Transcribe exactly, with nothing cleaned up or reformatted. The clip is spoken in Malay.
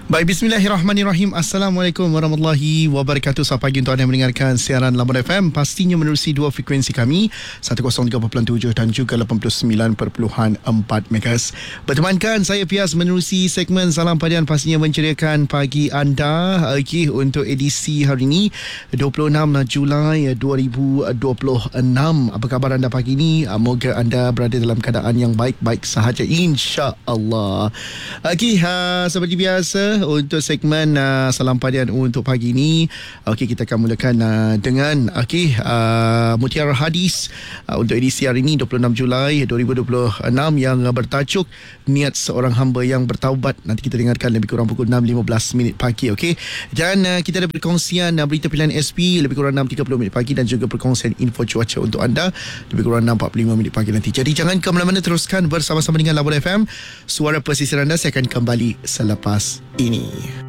Baik, bismillahirrahmanirrahim. Assalamualaikum warahmatullahi wabarakatuh. Selamat pagi untuk anda yang mendengarkan siaran Labuan F M. Pastinya menerusi dua frekuensi kami, seratus tiga perpuluhan tujuh dan juga lapan puluh sembilan perpuluhan empat megahertz. Bertemankan saya Fiaz menerusi segmen Salam Padian, pastinya menceriakan pagi anda. Okey, untuk edisi hari ini dua puluh enam Julai dua ribu dua puluh enam. Apa khabar anda pagi ini? Moga anda berada dalam keadaan yang baik-baik sahaja, insya-Allah. Okey, uh, seperti biasa untuk segmen uh, Salam Padian untuk pagi ini, okey, kita akan mulakan uh, dengan okey uh, Mutiara Hadis uh, untuk edisi hari ini dua puluh enam Julai dua ribu dua puluh enam yang uh, bertajuk Niat Seorang Hamba Yang Bertaubat. Nanti kita dengarkan lebih kurang pukul enam lima belas minit pagi, okey. Dan uh, kita ada perkongsian uh, berita pilihan S P lebih kurang enam tiga puluh minit pagi dan juga perkongsian info cuaca untuk anda lebih kurang enam empat puluh lima minit pagi nanti. Jadi jangan ke mana-mana, teruskan bersama-sama dengan Labuan F M. Suara pesisir anda saya akan kembali selepas ini.